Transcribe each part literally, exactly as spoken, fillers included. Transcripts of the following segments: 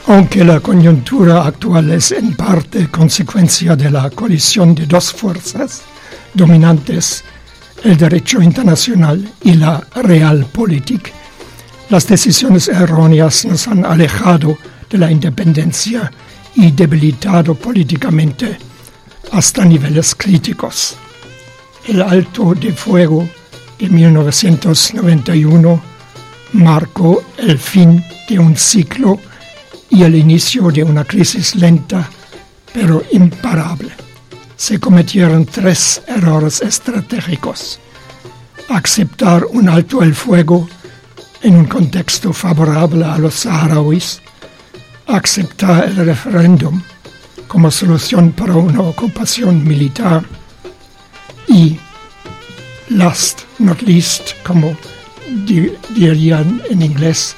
Aunque la coyuntura actual es en parte consecuencia de la colisión de dos fuerzas dominantes, el derecho internacional y la realpolitik, las decisiones erróneas nos han alejado de la independencia y debilitado políticamente hasta niveles críticos. El alto de fuego de mil novecientos noventa y uno marcó el fin de un ciclo y el inicio de una crisis lenta pero imparable. Se cometieron tres errores estratégicos: aceptar un alto el fuego en un contexto favorable a los saharauis, aceptar el referéndum como solución para una ocupación militar y, last not least, como di- dirían en inglés,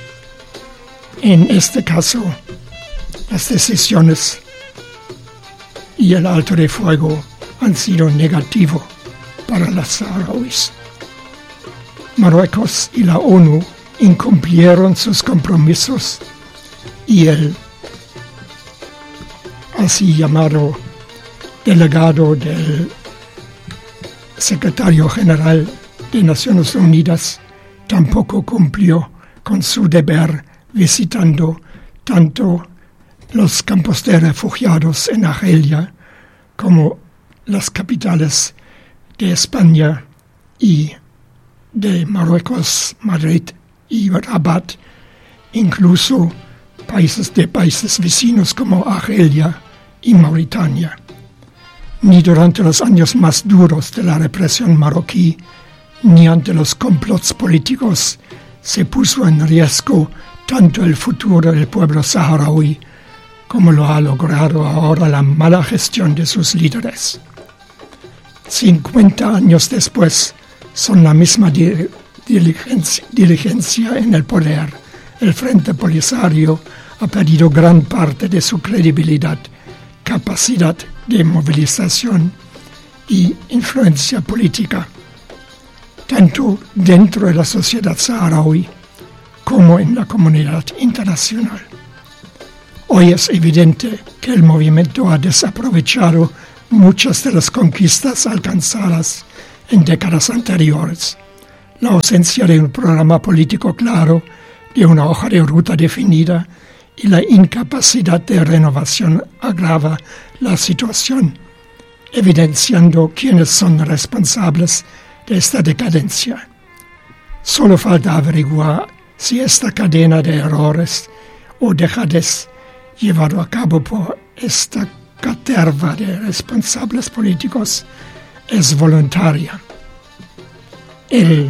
en este caso, las decisiones y el alto de fuego han sido negativos para los saharauis. Marruecos y la ONU incumplieron sus compromisos y el así llamado delegado del secretario general de Naciones Unidas tampoco cumplió con su deber visitando tanto los campos de refugiados en Argelia como las capitales de España y de Marruecos, Madrid y Rabat, incluso países de países vecinos como Argelia y Mauritania. Ni durante los años más duros de la represión marroquí, ni ante los complots políticos se puso en riesgo tanto el futuro del pueblo saharaui como lo ha logrado ahora la mala gestión de sus líderes. cincuenta años después, son la misma di- diligencia, diligencia en el poder. El Frente Polisario ha perdido gran parte de su credibilidad, capacidad de movilización y influencia política, tanto dentro de la sociedad saharaui como en la comunidad internacional. Hoy es evidente que el movimiento ha desaprovechado muchas de las conquistas alcanzadas en décadas anteriores. La ausencia de un programa político claro, de una hoja de ruta definida y la incapacidad de renovación agrava la situación, evidenciando quiénes son responsables de esta decadencia. Solo falta averiguar si esta cadena de errores o dejadez llevado a cabo por esta caterva de responsables políticos es voluntaria. El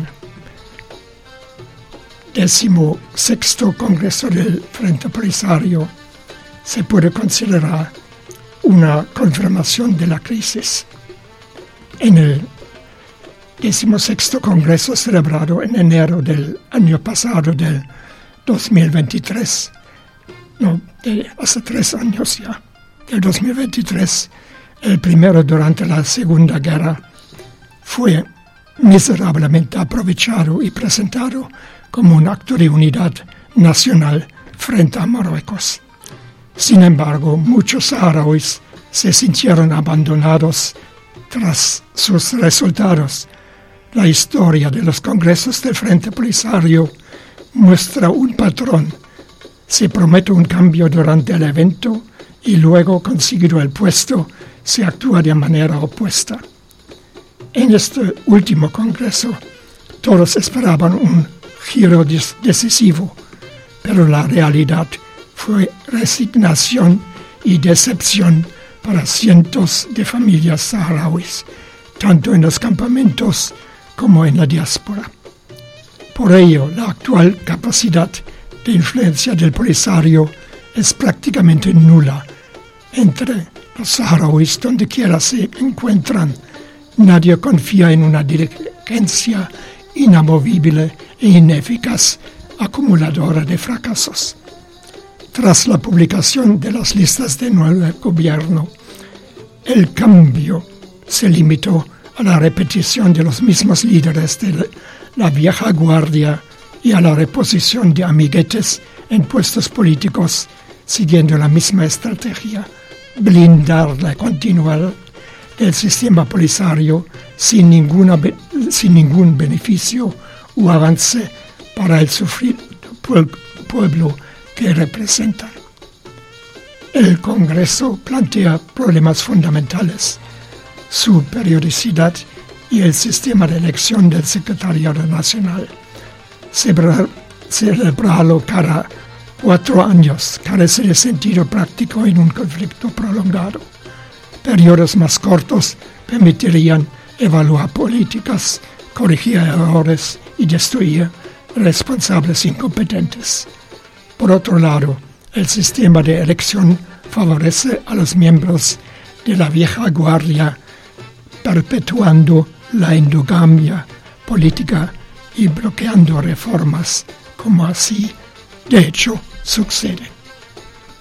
decimosexto Congreso del Frente Polisario se puede considerar una confirmación de la crisis. En el decimosexto Congreso celebrado en enero del año pasado, del dos mil veintitrés, no, de hace tres años ya, del dos mil veintitrés, el primero durante la Segunda Guerra, fue miserablemente aprovechado y presentado como un acto de unidad nacional frente a Marruecos. Sin embargo, muchos saharauis se sintieron abandonados tras sus resultados. La historia de los congresos del Frente Polisario muestra un patrón. Se promete un cambio durante el evento y luego, conseguido el puesto, se actúa de manera opuesta. En este último congreso, todos esperaban un giro decisivo, pero la realidad fue resignación y decepción para cientos de familias saharauis, tanto en los campamentos como en la diáspora. Por ello, la actual capacidad de influencia del Polisario es prácticamente nula entre los saharauis donde quiera se encuentran. Nadie confía en una dirigencia inamovible e ineficaz, acumuladora de fracasos. Tras la publicación de las listas de nuevo gobierno, el cambio se limitó a la repetición de los mismos líderes de la vieja guardia y a la reposición de amiguetes en puestos políticos siguiendo la misma estrategia, blindar la continuidad del sistema polisario sin, ninguna, sin ningún beneficio o avance para el sufrido pueblo que representa. El Congreso plantea problemas fundamentales, su periodicidad y el sistema de elección del Secretariado Nacional. Celebrarlo cada cuatro años carece de sentido práctico en un conflicto prolongado. Periodos más cortos permitirían evaluar políticas, corregir errores y destruir responsables incompetentes. Por otro lado, el sistema de elección favorece a los miembros de la vieja guardia, perpetuando la endogamia política y bloqueando reformas, como así, de hecho, sucede.